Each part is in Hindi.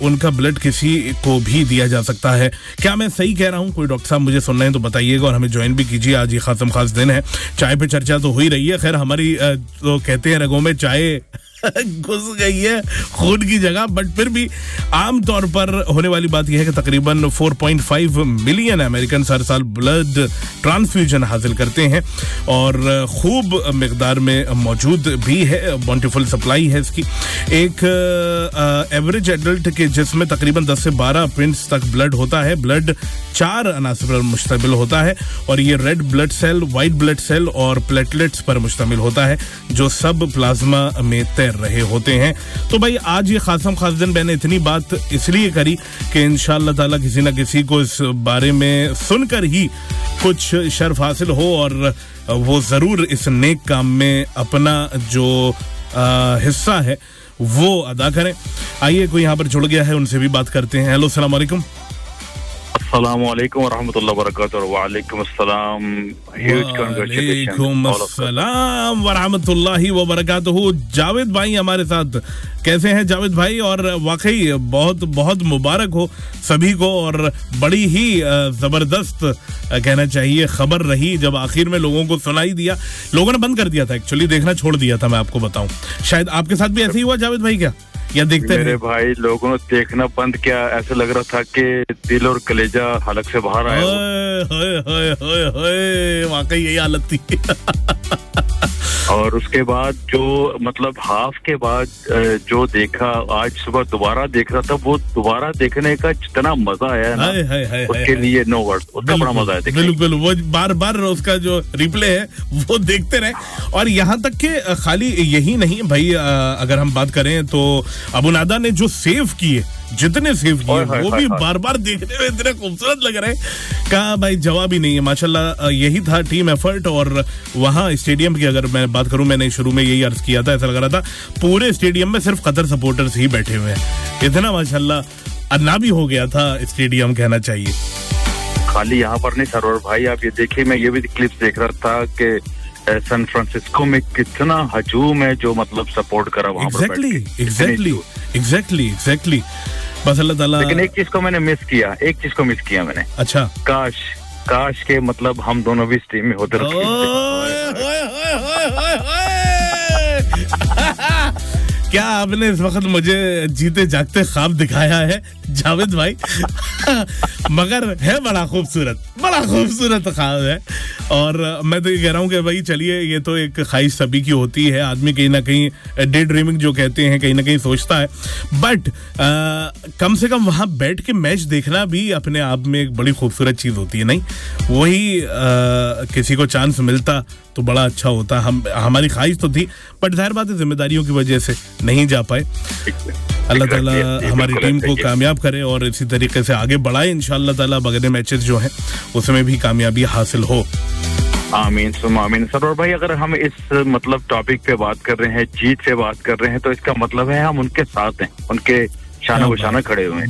उनका ब्लड किसी को भी दिया जा सकता है। क्या मैं सही कह रहा हूँ? कोई डॉक्टर साहब मुझे सुन रहे हैं तो बताइएगा और हमें ज्वाइन भी कीजिए। आज ये खासम खास दिन है, चाय पे चर्चा तो हो ही रही है। खैर हमारी तो कहते हैं रगों में चाय घुस गई है खून की जगह, बट फिर भी आम तौर पर होने वाली बात यह है कि तकरीबन 4.5 मिलियन अमेरिकन हर साल ब्लड ट्रांसफ्यूजन हासिल करते हैं और खूब मिकदार में मौजूद भी है, बॉन्टिफुल सप्लाई है इसकी। एक एवरेज एडल्ट के जिस्म में तकरीबन 10 से 12 पिंट्स तक ब्लड होता है। ब्लड 4 अनासर पर मुश्तमिल होता है और ये red blood cell, white blood cell और प्लेटलेट्स पर मुश्तमिल होता है जो सब प्लाज्मा में तैर रहे होते हैं। तो भाई आज ये खासम खास दिन मैंने इतनी बात इसलिए करी कि इंशाअल्लाह ताला किसी न किसी को इस बारे में सुनकर ही कुछ शर्फ हासिल हो और वो जरूर इस नेक काम में अपना जो हिस्सा है वो अदा करें। आइए कोई यहाँ पर जुड़ गया है, उनसे भी बात करते हैं। हेलो, अस्सलाम वालेकुम। अस्सलाम वालेकुम वरहमतुल्लाहि वबरकातुहू। वालेकुम अस्सलाम। वालेकुम अस्सलाम वरहमतुल्लाहि वबरकातुहू। जावेद भाई हमारे साथ, कैसे हैं जावेद भाई? और वाकई बहुत बहुत मुबारक हो सभी को और बड़ी ही जबरदस्त कहना चाहिए खबर रही जब आखिर में लोगों को सुनाई दिया। लोगों ने बंद कर दिया था, एक्चुअली देखना छोड़ दिया था, मैं आपको बताऊं। शायद आपके साथ भी ऐसे ही हुआ जावेद भाई क्या? या देखते मेरे भाई लोगों ने देखना बंद किया, ऐसे लग रहा था कि दिल और कलेजा हलक से बाहर आया। वाकई यही हालत थी। और उसके बाद जो मतलब हाफ के बाद जो देखा, आज सुबह दोबारा देख रहा था, वो दोबारा देखने का जितना मजा आया ना उसके लिए नो वर्ड, उसका बड़ा मजा आया। बिल्कुल, वो बार बार उसका जो रिप्ले है वो देखते रहे। और यहाँ तक के खाली यही नहीं भाई, अगर हम बात करें तो अबू नादा ने जो सेव किए, जितने सेव किए वो भी बार बार देखने में इतने खूबसूरत लग रहे हैं, कहा भाई जवाब ही नहीं है। माशाल्लाह यही था टीम एफर्ट। और वहाँ स्टेडियम की अगर मैं बात करूं, मैंने शुरू में यही अर्ज किया था, ऐसा लग रहा था पूरे स्टेडियम में सिर्फ कतर सपोर्टर्स ही बैठे हुए हैं। इतना माशाल्लाह अन्ना भी हो गया था स्टेडियम, कहना चाहिए। खाली यहाँ पर नहीं सरवर भाई, आप ये देखिए, मैं ये भी क्लिप्स देख रहा था कि सैन फ्रांसिस्को में कितना हजूम है जो मतलब सपोर्ट करा वहाँ पर। एग्जैक्टली। बस अल्लाह ताला। लेकिन एक चीज को मैंने मिस किया, मैंने। अच्छा। काश के मतलब हम दोनों भी स्ट्रीम में होते। क्या आपने इस वक्त मुझे जीते जागते ख्वाब दिखाया है जावेद भाई? मगर है बड़ा खूबसूरत ख्वाब है। और मैं तो ये कह रहा हूँ कि भाई चलिए, ये तो एक ख्वाहिश सभी की होती है, आदमी कहीं ना कहीं डे ड्रीमिंग जो कहते हैं कहीं ना कहीं सोचता है, बट कम से कम वहाँ बैठ के मैच देखना भी अपने आप में एक बड़ी खूबसूरत चीज होती है, नहीं? वही किसी को चांस मिलता तो बड़ा अच्छा होता। हमारी ख्वाहिश तो थी, बट जाहिर बात है जिम्मेदारियों की वजह से नहीं जा पाए। अल्लाह ताला हमारी टीम को कामयाब करे और इसी तरीके से आगे बढ़ाए इंशाअल्लाह ताला। बगैर मैचेस जो हैं उसमें भी कामयाबी हासिल हो। आमीन सुम आमीन। सरोवर भाई, अगर हम इस मतलब टॉपिक पे बात कर रहे हैं, जीत पे बात कर रहे हैं, तो इसका मतलब है हम उनके साथ हैं, उनके शाना बशाना खड़े हुए हैं।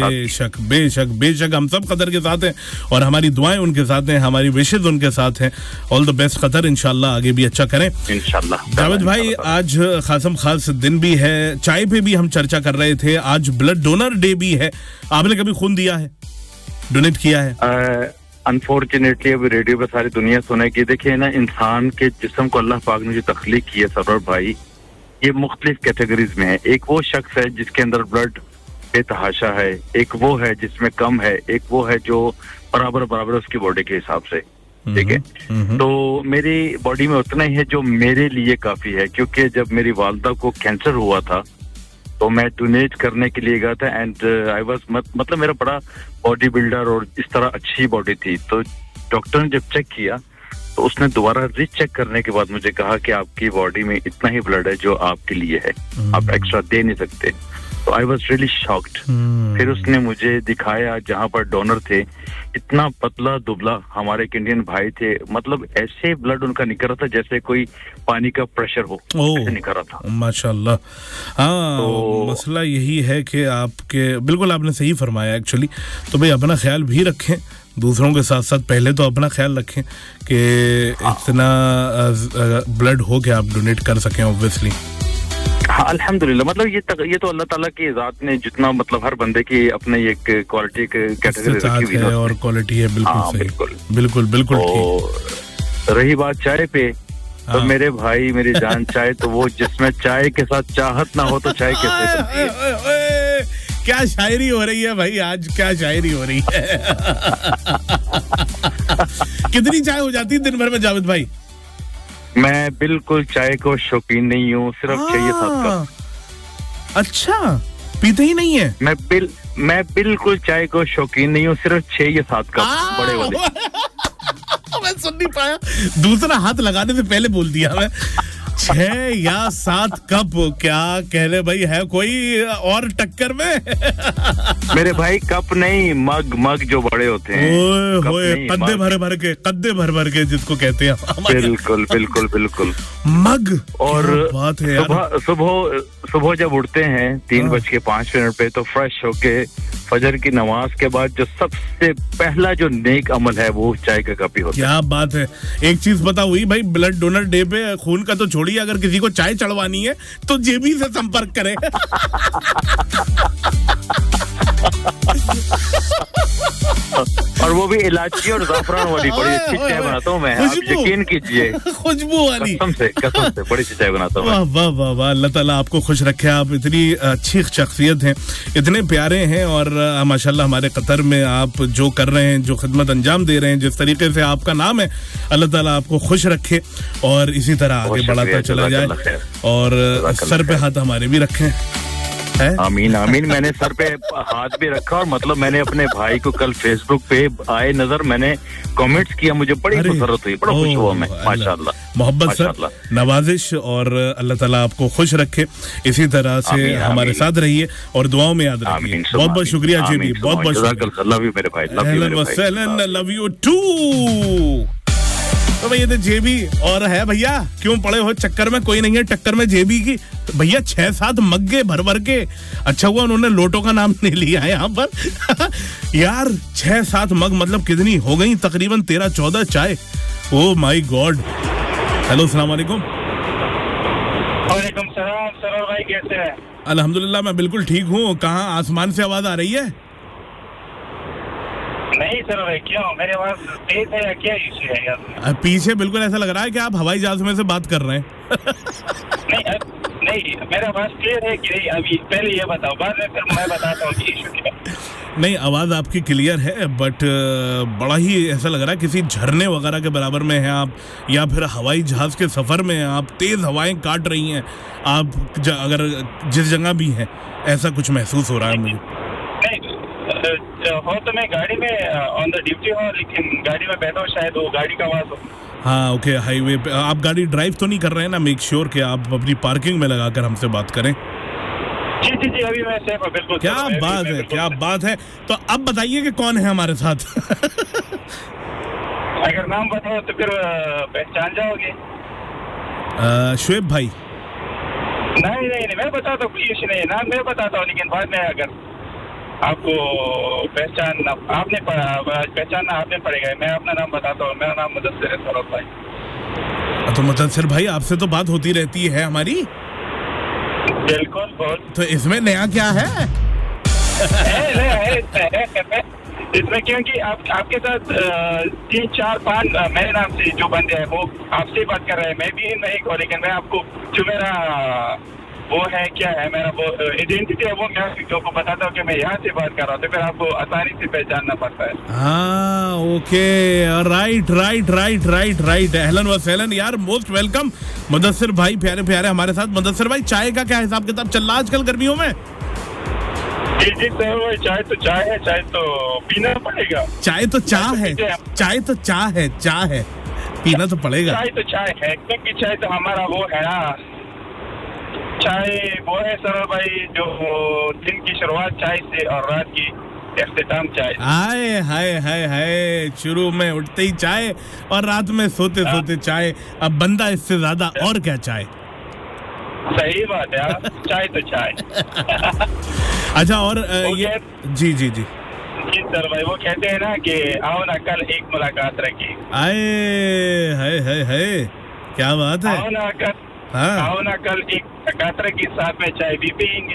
बेशक हम सब कतर के साथ हैं और हमारी दुआएं उनके साथ हैं, हमारी विशेष उनके साथ हैं। ऑल द बेस्ट कतर, इंशाल्लाह आगे भी अच्छा करें इंशाल्लाह। जावेद भाई, आज खासम खास दिन भी है, चाय पे भी हम चर्चा कर रहे थे, आज ब्लड डोनर डे भी है। आपने कभी खून दिया है, डोनेट किया है? अनफॉर्चुनेटली अभी रेडियो पे सारी दुनिया सुनेगी। देखिए ना, इंसान के जिस्म को अल्लाह पाक ने जो तख्लीक की है सरोवर भाई, ये मुख्तलिफ कैटेगरीज में है। एक वो शख्स है जिसके अंदर ब्लड बेतहाशा है, एक वो है जिसमें कम है, एक वो है जो बराबर उसकी बॉडी के हिसाब से, ठीक है। तो मेरी बॉडी में उतना ही है जो मेरे लिए काफी है, क्योंकि जब मेरी वालदा को कैंसर हुआ था तो मैं डोनेट करने के लिए गया था एंड आई वाज मतलब मेरा बड़ा बॉडी बिल्डर और इस तरह अच्छी बॉडी थी। तो डॉक्टर ने जब चेक किया तो उसने दोबारा रीचेक करने के बाद मुझे कहा कि आपकी बॉडी में इतना ही ब्लड है जो आपके लिए है, आप एक्स्ट्रा दे नहीं सकते। तो आई वाज रियली शॉक्ड। फिर उसने मुझे दिखाया जहां पर डोनर थे, इतना पतला दुबला हमारे एक इंडियन भाई थे, मतलब ऐसे ब्लड उनका निकल रहा था जैसे कोई पानी का प्रेशर हो, ऐसे निकल रहा था माशाल्लाह। हाँ, तो मसला यही है कि आपके, बिल्कुल आपने सही फरमाया एक्चुअली। तो भाई अपना ख्याल भी रखें, दूसरों के साथ साथ पहले तो अपना ख्याल रखें कि इतना ब्लड हो कि आप डोनेट कर सकें ऑब्वियसली। हाँ, अल्हम्दुलिल्लाह। मतलब ये तो अल्लाह ताला की ज़ात ने जितना मतलब हर बंदे की अपने एक क्वालिटी कैटेगरी रखी हुई है और क्वालिटी है। बिल्कुल हाँ, सही। बिल्कुल बिल्कुल बिल्कुल ठीक। रही बात चाय पे, तो मेरे भाई मेरी जान, चाय तो वो जिसमें चाय के साथ चाहत ना हो तो चाय कैसे बनती है? क्या शायरी हो रही है भाई, आज क्या शायरी हो रही है। कितनी चाय हो जाती है दिन भर में जावेद भाई? मैं बिल्कुल चाय को शौकीन नहीं हूँ, सिर्फ 6-7 कप। अच्छा, पीते ही नहीं है? मैं बिल्कुल चाय को शौकीन नहीं हूँ, सिर्फ 6 या 7 कप बड़े वाले। मैं सुन नहीं पाया, दूसरा हाथ लगाने से पहले बोल दिया मैं। 6 या 7 कप, क्या कहले भाई, है कोई और टक्कर में? मेरे भाई कप नहीं, मग जो बड़े होते हैं। ओए कद्दे भर भर के जिसको कहते हैं। बिल्कुल बिल्कुल बिल्कुल मग। और बात है यार। सुबह जब उठते हैं 3:05 पे, तो फ्रेश होके फजर की नमाज के बाद जो सबसे पहला जो नेक अमल है वो चाय का कप ही होता है। क्या बात है। एक चीज पता हुई भाई, ब्लड डोनर डे पे खून का तो छोड़िए, अगर किसी को चाय चढ़वानी है तो जेबी से संपर्क करें। और वो भी इलायची और जाफरान वाली बड़ी अच्छी चाय बनाता हूँ मैं, आप यकीन कीजिए। खुशबू वाली, कसम से बड़ी अच्छी चाय बनाता हूँ। वाह वाह वाह वाह, अल्लाह ताला आपको खुश रखे। आप इतनी अच्छी शख्सियत हैं, इतने प्यारे हैं, और माशाल्लाह हमारे कतर में आप जो कर रहे हैं, जो खिदमत अंजाम दे रहे हैं, जिस तरीके से आपका नाम है, अल्लाह ताला आपको खुश रखे और इसी तरह आगे बढ़ाता चला जाए, और सर पे हाथ हमारे भी रखें। आमीन आमीन। मैंने सर पे हाथ भी रखा, और मतलब मैंने अपने भाई को कल फेसबुक पे आए नजर, मैंने कमेंट्स किया, मुझे बड़ी खुशरत हुई, बड़ा खुश हुआ मैं। माशाल्लाह, मोहब्बत सर, नवाजिश, और अल्लाह ताला आपको खुश रखे। इसी तरह से हमारे साथ रहिए और दुआओं में याद रखिए। बहुत बहुत शुक्रिया जेबी, बहुत बहुत शुक्रिया। लव यू मेरे भाई, लव यू टू। तो भैया तो जेबी और है भैया, क्यों पड़े हो चक्कर में, कोई नहीं है टक्कर में जेबी की। तो भैया 6-7 मग्गे भर भर के, अच्छा हुआ उन्होंने लोटो का नाम नहीं लिया है यहाँ पर। यार 6-7 मग मतलब कितनी हो गई, तकरीबन 13-14 चाय। Oh my God. हेलो, अस्सलाम वालेकुम। वालेकुम सलाम। सरोवर भाई कैसे हैं? अल्हम्दुलिल्लाह, मैं बिल्कुल ठीक हूँ। कहाँ आसमान से आवाज आ रही है? नहीं सर भाई, क्यों, मेरी आवाज तेज है या क्या इशू है यार? पीछे बिल्कुल ऐसा लग रहा है कि आप हवाई जहाज में से बात कर रहे हैं। नहीं, मेरा आवाज क्लियर है कि नहीं? अभी पहले ये बताओ, बाद में फिर मैं बताता हूँ कि इशू क्या। नहीं, आवाज आपकी क्लियर है, बट बड़ा ही ऐसा लग रहा है किसी झरने वगैरह के बराबर में हैं आप, या फिर हवाई जहाज के सफर में हैं आप, तेज हवाएं काट रही हैं आप, अगर जिस जगह भी हैं, ऐसा कुछ महसूस हो रहा है मुझे। हो तो मैं गाड़ी में ऑन द ड्यूटी हूँ, लेकिन गाड़ी में बैठा हूँ, शायद वो गाड़ी का आवाज हो। हाँ ओके, हाईवे पे आप गाड़ी ड्राइव तो नहीं कर रहे हैं ना? मेक श्योर कि आप अपनी पार्किंग में लगाकर हमसे बात करें। जी, अभी मैं सेफ हूँ, बिल्कुल। क्या बात है, क्या बात है। तो अब बताइए कि कौन है हमारे साथ? अगर नाम बताओ तो फिर पहचान जाओगे। शुएब भाई। नहीं, मैं बताता हूँ, कोई इशू नहीं है, नाम मैं बताता हूँ, लेकिन बाद में अगर आपको पहचानना आपने पड़ेगा। मैं अपना नाम बताता हूँ, मेरा नाम मुदस्सिर है सरोवर भाई। तो मुदस्सिर भाई, आपसे तो बात होती रहती है हमारी। बिल्कुल। तो इसमें नया क्या है? इसमें क्योंकि आपके साथ 3-4-5 मेरे नाम से जो बंदे हैं वो आपसे बात कर रहे हैं, मैं भी नहीं को, लेकिन मैं आपको जो मेरा वो है, क्या है मेरा वो आइडेंटिटी है, वो मैं आपको बताता हूँ कि मैं यहाँ से बात कर रहा हूँ, तो फिर आपको आसानी से पहचानना पड़ता है। हाँ ओके, राइट। अहलन व सहलन यार, मोस्ट वेलकम मुदस्सिर भाई, प्यारे हमारे साथ। मुदस्सिर भाई, चाय का क्या हिसाब किताब चल रहा है आजकल गर्मियों में? जी सर भाई, चाय तो चाय है, चाय तो पीना पड़ेगा। चाय तो चाय है, पीना तो पड़ेगा। चाय तो चाय है, क्योंकि चाय तो हमारा वो है ना, चाय वो है सर भाई, जो दिन की शुरुआत चाय से और रात की इख्तिताम चाय। हाय, शुरू में उठते ही चाय और रात में सोते सोते चाय। अब बंदा इससे ज्यादा और क्या चाय। सही बात है, चाय तो चाय। अच्छा, और ये जी सर भाई, वो कहते हैं ना कि आओ ना कल एक मुलाकात रखी। हाय, क्या बात है। आओ ना कल एक कातरे के साथ में चाय भी पियेंगे।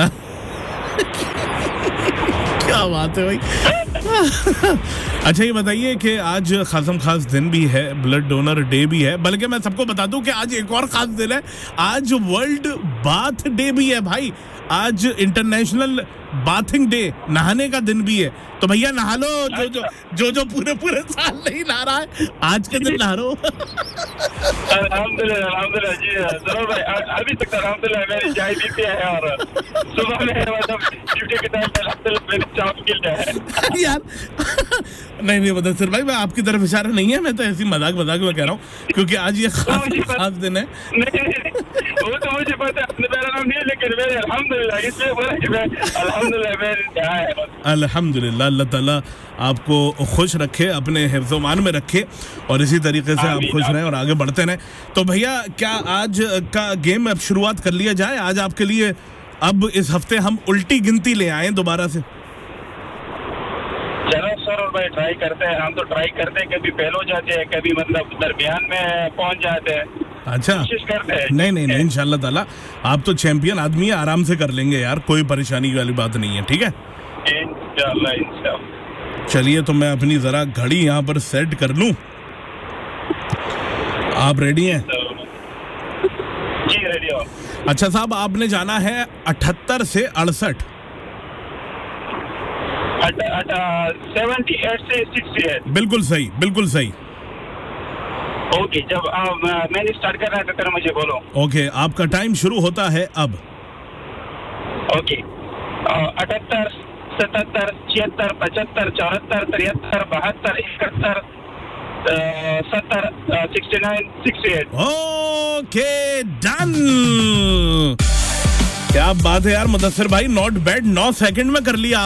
क्या बात है भाई। अच्छा ये बताइए कि आज खासम खास दिन भी है, ब्लड डोनर डे भी है, बल्कि मैं सबको बता दूं कि आज एक और खास दिन है, आज वर्ल्ड बाथ डे भी है भाई। आज इंटरनेशनल बाथिंग डे, नहाने का दिन भी है। तो भैया नहा लो, जो पूरे साल नहीं नहा रहा है, आज के दिन नहा लो। अल्हम्दुलिल्लाह जी जरूर भाई। अभी तक अल्हम्दुलिल्लाह मेरी चाय पीते हैं और सुबह में मतलब ड्यूटी के टाइम पे अल्हम्दुलिल्लाह मेरी चाय मिल जाए यार। नहीं मुदस्सिर भाई, मैं आपकी तरफ इशारा नहीं है, मैं तो ऐसी मजाक में कह रहा हूँ, क्योंकि आज ये खास दिन है। वो तो मुझे पता है, मेरा नाम नहीं है, लेकिन मेरे अल्हम्दुलिल्लाह इसलिए बोला कि मैं अल्हम्दुलिल्लाह मेरी चाय है। अल्हम्दुलिल्लाह, अल्लाह ताला आपको खुश रखे, अपने हिफ्ज़-ओ-मान में रखे और इसी तरीके से आप खुश रहें और आगे बढ़ते रहें। तो भैया क्या आज का गेम अब शुरुआत कर लिया जाए? आज आपके लिए अब इस हफ्ते हम उल्टी गिनती ले आए दोबारा से। चलो सर भाई ट्राई करते हैं। हम तो ट्राई करते हैं, कभी फेल हो जाते हैं, कभी मतलब दरमियान में पहुंच जाते हैं। अच्छा, कोशिश करते हैं। नहीं इंशाल्लाह ताला आप तो चैंपियन आदमी है, आराम से कर लेंगे यार, कोई परेशानी वाली बात नहीं है। ठीक है, इंशाल्लाह। चलिए तो मैं अपनी जरा घड़ी यहाँ पर सेट कर लूं। आप रेडी हैं? जी रेडी हो। अच्छा साहब, आपने जाना है 78 से 68। 78 से 68। बिल्कुल सही, बिल्कुल सही। ओके, जब मैंने स्टार्ट करना है तो फिर मुझे बोलो। ओके, आपका टाइम शुरू होता है अब। ओके, 78, 77, 76, 75, 74, 73, 72, 71, 70, 69, 68। Okay done. क्या बात है यार मुदस्सिर भाई, नॉट बैड, 9 सेकंड में कर लिया।